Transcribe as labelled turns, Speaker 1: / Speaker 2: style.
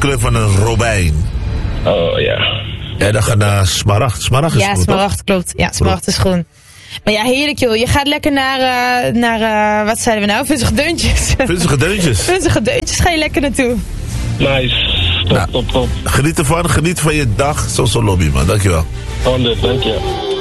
Speaker 1: kleur van een robijn.
Speaker 2: Oh ja.
Speaker 1: Ja, dan gaan naar smaragd. Smaragd is
Speaker 3: Ja,
Speaker 1: groen,
Speaker 3: smaragd,
Speaker 1: toch?
Speaker 3: klopt. Ja, smaragd is groen. Maar ja, heerlijk joh. Je gaat lekker naar wat zeiden we nou? Vunzige Deuntjes.
Speaker 1: Vunzige Deuntjes.
Speaker 3: Vunzige Deuntjes ga je lekker naartoe.
Speaker 2: Nice. Top,
Speaker 1: Nou.
Speaker 2: top, top.
Speaker 1: Geniet ervan, geniet van je dag. Zo lobby, man. Dankjewel.
Speaker 2: 100, dank je.